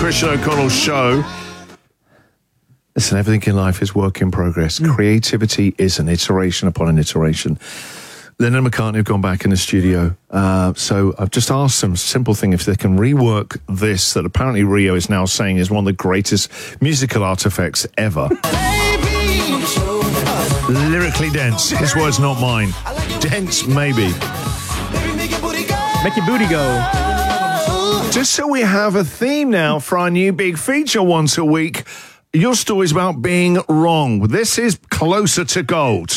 Christian O'Connell show. Listen, everything in life is work in progress. Creativity is an iteration upon an iteration. Lennon and McCartney have gone back in the studio. So I've just asked them, simple thing, if they can rework this that apparently Rio is now saying is one of the greatest musical artifacts ever. Lyrically dense. His words, not mine. Dense, maybe. Make your booty go. Just so we have a theme now for our new big feature once a week. Your story's about being wrong. This is Closer to Gold.